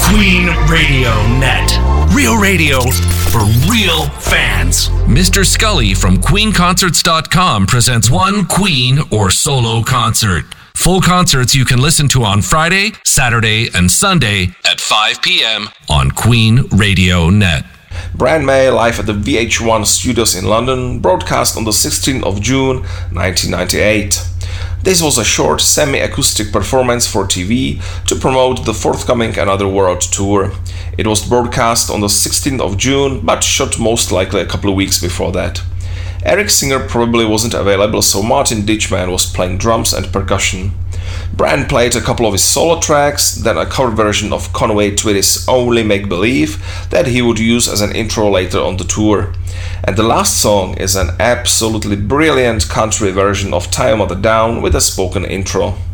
Queen Radio Net. Real radio for real fans. Mr. Scully from QueenConcerts.com presents one Queen or solo concert. Full concerts you can listen to on Friday, Saturday, and Sunday at 5 p.m. on Queen Radio Net. Brian May live at the VH1 studios in London, broadcast on the 16th of June 1998. This was a short semi-acoustic performance for TV to promote the forthcoming Another World tour. It was broadcast on the 16th of June, but shot most likely a couple of weeks before that. Eric Singer probably wasn't available, so Martin Ditchman was playing drums and percussion. Brian played a couple of his solo tracks, then a cover version of Conway Twitty's Only Make Believe that he would use as an intro later on the tour. And the last song is an absolutely brilliant country version of Tie 'Em Mother Down with a spoken intro.